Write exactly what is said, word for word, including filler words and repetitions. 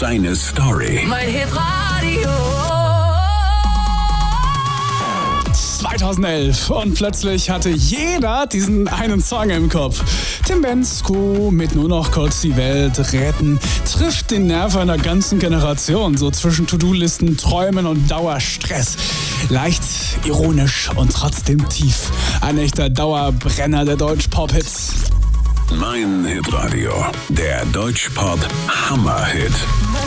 Seine Story. Mein Hitradio. zweitausendelf und plötzlich hatte jeder diesen einen Song im Kopf. Tim Bendzko mit Nur noch kurz die Welt retten trifft den Nerv einer ganzen Generation, so zwischen To-Do-Listen, Träumen und Dauerstress. Leicht ironisch und trotzdem tief. Ein echter Dauerbrenner der Deutsch-Pop-Hits. Mein Hitradio, der Deutschpop Hammerhit.